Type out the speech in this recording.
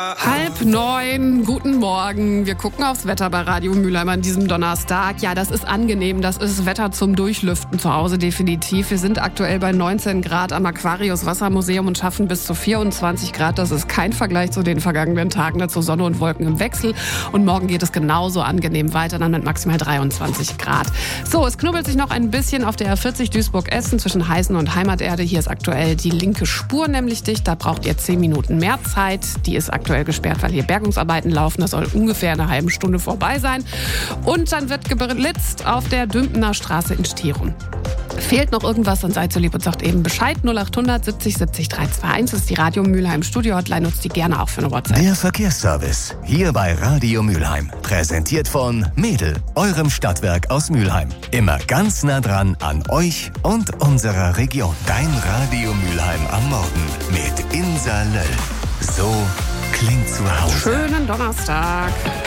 8:30, guten Morgen. Wir gucken aufs Wetter bei Radio Mülheim an diesem Donnerstag. Ja, das ist angenehm, das ist Wetter zum Durchlüften zu Hause definitiv. Wir sind aktuell bei 19 Grad am Aquarius Wassermuseum und schaffen bis zu 24 Grad. Das ist kein Vergleich zu den vergangenen Tagen, dazu Sonne und Wolken im Wechsel. Und morgen geht es genauso angenehm weiter, dann mit maximal 23 Grad. So, es knubbelt sich noch ein bisschen auf der R40 Duisburg-Essen zwischen Heißen und Heimaterde. Hier ist aktuell die linke Spur nämlich dicht. Da braucht ihr 10 Minuten mehr Zeit. Die ist aktuell gesperrt, weil hier Bergungsarbeiten laufen. Das soll ungefähr eine halbe Stunde vorbei sein. Und dann wird geblitzt auf der Dümpener Straße in Stirum. Fehlt noch irgendwas, dann seid so lieb und sagt eben Bescheid. 0800 70 70 321 ist die Radio Mülheim Studio-Hotline. Nutzt die gerne auch für eine WhatsApp. Der Verkehrsservice, hier bei Radio Mülheim. Präsentiert von Mädel, eurem Stadtwerk aus Mülheim. Immer ganz nah dran an euch und unserer Region. Dein Radio Mülheim am Morgen mit Insa Löll. So klingt zu Hause. Schönen Donnerstag.